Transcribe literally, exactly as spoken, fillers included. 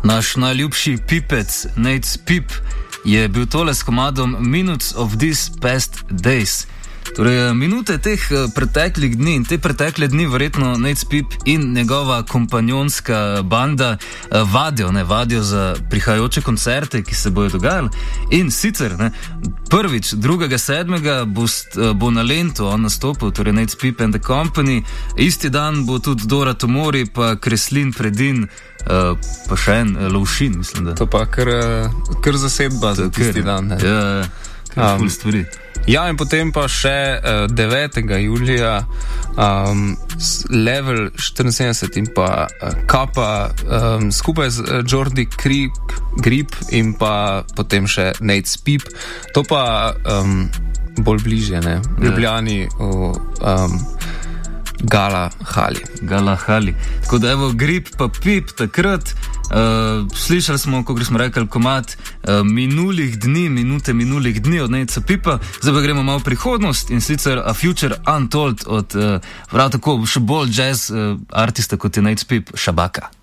Naš najljubši pipec, Nate Pip, je bil tole s komadom Minutes of These Past Days. Torej, minute teh preteklih dni in te pretekle dni verjetno Nate Pip in njegova kompanjonska banda vadijo, ne, vadijo za prihajajoče koncerte, ki se bojo dogajali. In sicer, ne, prvič, drugega sedmega bo, bo na Lentu on nastopil, torej Nate Pip and the Company. Isti dan bo tudi Dora Tomori, pa Kreslin Predin, Uh, pa še en uh, Lovšin, mislim, da. To pa kar, kar zasedba za tisti dan. Ne? Ja, ja, kar ful stvari. Ja, in potem pa še uh, devetega julija um, Level štiriinsedemdeset in pa uh, Kappa um, skupaj z uh, Jordi Creek, Grip in pa potem še Nate Pip. To pa um, bolj bližje, ne? V Ljubljani v um, Gala Hali. Gala Hali. Tako da evo, Grip pa Pip takrat, uh, slišali smo, kako smo rekli, komad uh, minulih dni, minute minulih dni od Nate'a Pipa, zdaj pa gremo malo v prihodnost in sicer A Future Untold od uh, prav tako še bolj jazz uh, artista kot je Nate Pip, Shabaka.